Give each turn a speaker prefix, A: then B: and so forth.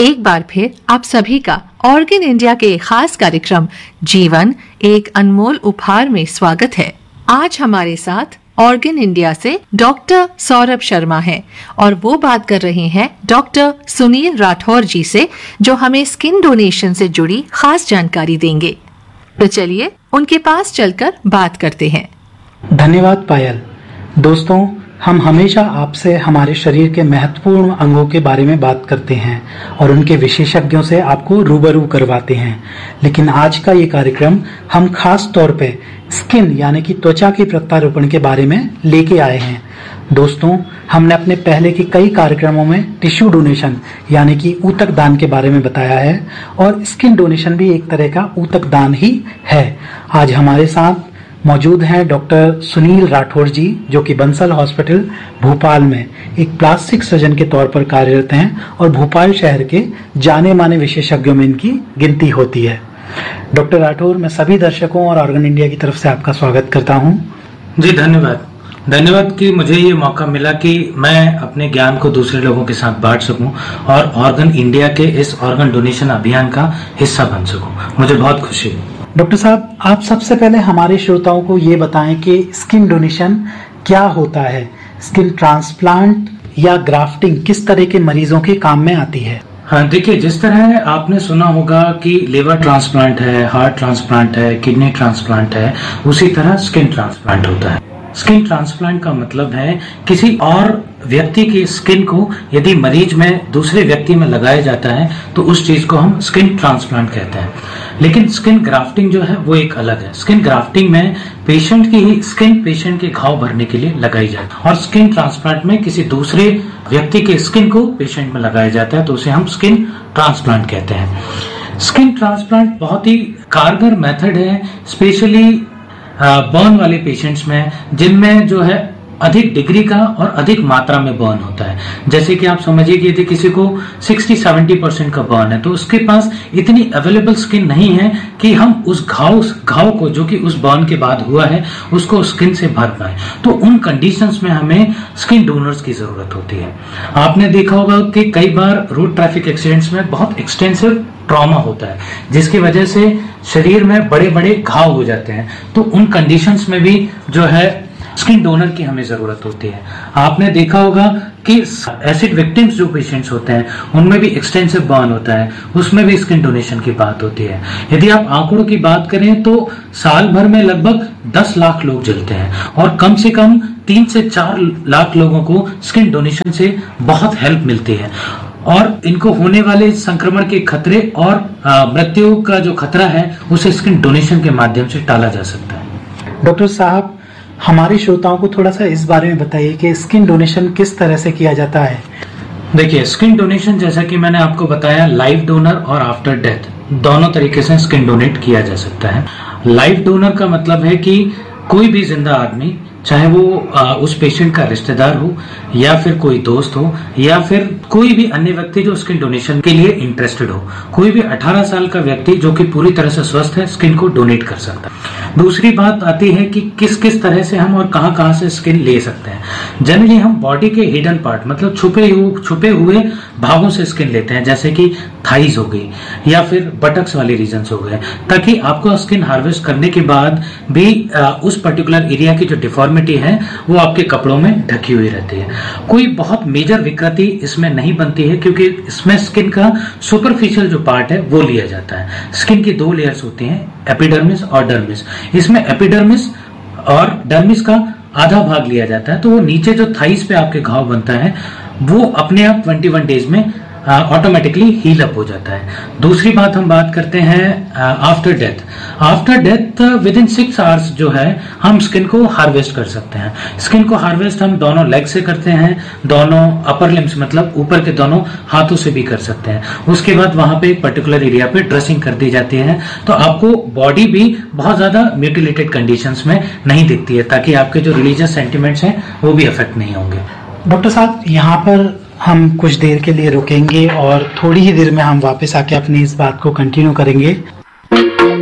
A: एक बार फिर आप सभी का ऑर्गन इंडिया के खास कार्यक्रम जीवन एक अनमोल उपहार में स्वागत है। आज हमारे साथ ऑर्गन इंडिया से डॉक्टर सौरभ शर्मा हैं और वो बात कर रहे हैं डॉक्टर सुनील राठौर जी से, जो हमें स्किन डोनेशन से जुड़ी खास जानकारी देंगे। तो चलिए उनके पास चलकर बात करते हैं।
B: धन्यवाद पायल। दोस्तों, हम हमेशा आपसे हमारे शरीर के महत्वपूर्ण अंगों के बारे में बात करते हैं और उनके विशेषज्ञों से आपको रूबरू करवाते हैं, लेकिन आज का ये कार्यक्रम हम खास तौर पे स्किन यानी कि त्वचा के प्रत्यारोपण के बारे में लेके आए हैं। दोस्तों, हमने अपने पहले के कई कार्यक्रमों में टिश्यू डोनेशन यानी कि ऊतक दान के बारे में बताया है और स्किन डोनेशन भी एक तरह का ऊतक दान ही है। आज हमारे साथ मौजूद हैं डॉक्टर सुनील राठौर जी, जो कि बंसल हॉस्पिटल भोपाल में एक प्लास्टिक सर्जन के तौर पर कार्यरत हैं और भोपाल शहर के जाने माने विशेषज्ञों में इनकी गिनती होती है। डॉक्टर राठौर, मैं सभी दर्शकों और ऑर्गन इंडिया की तरफ से आपका स्वागत करता हूं।
C: जी धन्यवाद कि मुझे ये मौका मिला कि मैं अपने ज्ञान को दूसरे लोगों के साथ बांट सकूं और ऑर्गन इंडिया के इस ऑर्गन डोनेशन अभियान का हिस्सा बन सकूं। मुझे बहुत खुशी है।
B: डॉक्टर साहब, आप सबसे पहले हमारे श्रोताओं को ये बताएं कि स्किन डोनेशन क्या होता है। स्किन ट्रांसप्लांट या ग्राफ्टिंग किस तरह के मरीजों के काम में आती है?
C: हाँ, देखिए, जिस तरह आपने सुना होगा कि लिवर ट्रांसप्लांट है, हार्ट ट्रांसप्लांट है, किडनी ट्रांसप्लांट है, उसी तरह स्किन ट्रांसप्लांट होता है। स्किन ट्रांसप्लांट का मतलब है किसी और व्यक्ति की स्किन को यदि मरीज में दूसरे व्यक्ति में लगाया जाता है तो उस चीज को हम स्किन ट्रांसप्लांट कहते हैं। लेकिन स्किन ग्राफ्टिंग जो है वो एक अलग है। स्किन ग्राफ्टिंग में पेशेंट की ही स्किन पेशेंट के घाव भरने के लिए लगाई जाती है और स्किन ट्रांसप्लांट में किसी दूसरे व्यक्ति के स्किन को पेशेंट में लगाया जाता है, तो उसे हम स्किन ट्रांसप्लांट कहते हैं। स्किन ट्रांसप्लांट बहुत ही कारगर मेथड है, स्पेशली बर्न वाले पेशेंट्स में, जिनमें जो है अधिक डिग्री का और अधिक मात्रा में बर्न होता है। जैसे कि आप समझिए कि यदि किसी को 60-70% का बर्न है तो उसके पास इतनी अवेलेबल स्किन नहीं है कि हम उस घाव को जो कि उस बर्न के बाद हुआ है उसको स्किन से भर पाए। तो उन कंडीशंस में हमें स्किन डोनर्स की जरूरत होती है। आपने देखा होगा कि कई बार रोड ट्रैफिक एक्सीडेंट्स में बहुत एक्सटेंसिव ट्रॉमा होता है, जिसकी वजह से शरीर में बड़े बड़े घाव हो जाते हैं। तो उन कंडीशंस में भी जो है स्किन डोनर की हमें जरूरत होती है। आपने देखा होगा कि एसिड विक्टिम्स जो पेशेंट्स होते हैं उनमें भी एक्सटेंसिव बर्न होता है, उसमें भी स्किन डोनेशन की बात होती है। यदि आप आंकड़ों की बात करें तो साल भर में लगभग 10 लाख लोग जलते हैं और कम से कम 3 से 4 लाख लोगों को स्किन डोनेशन से बहुत हेल्प मिलती है और इनको होने वाले संक्रमण के खतरे और मृत्यु का जो खतरा है उसे स्किन डोनेशन के माध्यम से टाला जा सकता है।
B: डॉक्टर साहब, हमारे श्रोताओं को थोड़ा सा इस बारे में बताइए कि स्किन डोनेशन किस तरह से किया जाता है।
C: देखिए, स्किन डोनेशन जैसा कि मैंने आपको बताया, लाइव डोनर और आफ्टर डेथ दोनों तरीके से स्किन डोनेट किया जा सकता है। लाइव डोनर का मतलब है कि कोई भी जिंदा आदमी, चाहे वो उस पेशेंट का रिश्तेदार हो या फिर कोई दोस्त हो या फिर कोई भी अन्य व्यक्ति जो स्किन डोनेशन के लिए इंटरेस्टेड हो, कोई भी 18 साल का व्यक्ति जो कि पूरी तरह से स्वस्थ है स्किन को डोनेट कर सकता है। दूसरी बात आती है कि किस किस तरह से हम और कहां से स्किन ले सकते हैं। जनरली हम बॉडी के हिडन पार्ट मतलब छुपे हुए भागों से स्किन लेते हैं, जैसे कि थाइज हो गई या फिर बटक्स वाले रीजन्स हो गए, ताकि आपको स्किन हार्वेस्ट करने के बाद भी उस पर्टिकुलर एरिया की जो डिफॉर्मिटी है वो आपके कपड़ों में ढकी हुई रहती है। कोई बहुत मेजर विकृति इसमें नहीं बनती है क्योंकि इसमें स्किन का सुपरफिशियल जो पार्ट है वो लिया जाता है। स्किन की 2 लेयर्स होती हैं, एपिडर्मिस और डर्मिस। इसमें एपिडर्मिस और डर्मिस का आधा भाग लिया जाता है, तो वो नीचे जो थाइस पे आपके घाव बनता है वो अपने आप 21 डेज में ऑटोमेटिकली हील अप हो जाता है। दूसरी बात हम बात करते हैं after death. After death with in 6 hours जो है हम स्किन को हार्वेस्ट कर सकते हैं। स्किन को हार्वेस्ट हम दोनों लेग से करते हैं, दोनों अपर लिम्स मतलब ऊपर के दोनों हाथों से भी कर सकते हैं। उसके बाद वहां पे एक पर्टिकुलर एरिया पे ड्रेसिंग कर दी जाती है, तो आपको बॉडी भी बहुत ज्यादा म्यूटिलेटेड कंडीशंस में नहीं दिखती है, ताकि आपके जो रिलीजियस सेंटिमेंट्स हैं वो भी अफेक्ट नहीं होंगे।
B: डॉक्टर साहब, यहाँ पर हम कुछ देर के लिए रुकेंगे और थोड़ी ही देर में हम वापस आके अपनी इस बात को कंटिन्यू करेंगे।